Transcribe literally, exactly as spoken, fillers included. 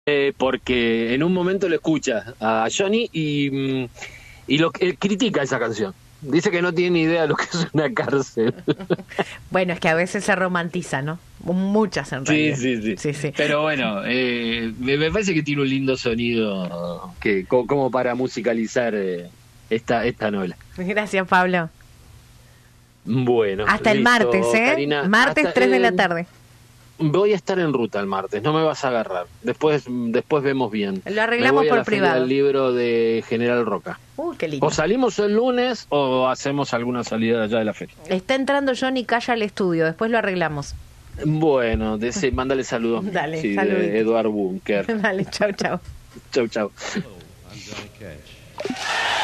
eh, porque en un momento lo escucha a Johnny y, mm, y lo él critica esa canción. Dice que no tiene ni idea de lo que es una cárcel. Bueno, es que a veces se romantiza, ¿no? Muchas en Sí, realidad. sí, sí, Sí, sí. Pero bueno, eh, me, me parece que tiene un lindo sonido que co- como para musicalizar eh, esta esta novela. Gracias, Pablo. Bueno, Hasta el listo, martes, ¿eh? Karina. Martes, Hasta, tres de la eh, tarde. voy a estar en ruta el martes, no me vas a agarrar. Después después vemos bien. Lo Me arreglamos voy a por la Feria privado. del Libro de General Roca. Uy, qué lindo. O salimos el lunes o hacemos alguna salida allá de la feria. Está entrando Johnny Calla al estudio, después lo arreglamos. Bueno, dese, mándale saludos. Dale, sí, saluditos. de Eduard Bunker. Dale, chau, chau. Chau, chau. Hello, I'm Johnny Cash.